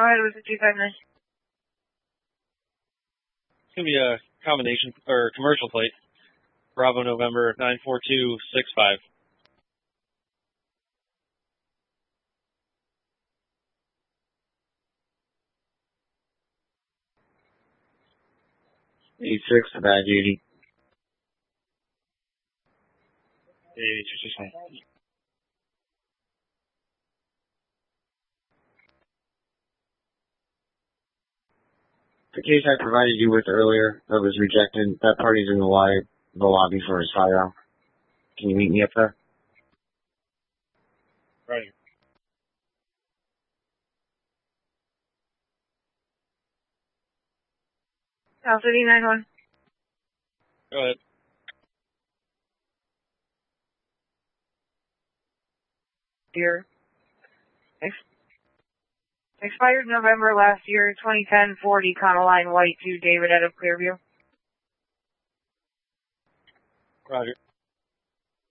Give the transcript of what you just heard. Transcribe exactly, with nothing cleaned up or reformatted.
Go ahead with the two five nine. It's going to be a combination, or commercial plate. Bravo November nine four two six five. eight six, bad eighty. eighty two six one. The case I provided you with earlier that was rejected, that party's in the lobby, the lobby for his fire. Can you meet me up there? Right. South City nine one. Go ahead. Year. Ex- expired November last year, twenty ten forty, Conaline White to David out of Clearview. Roger.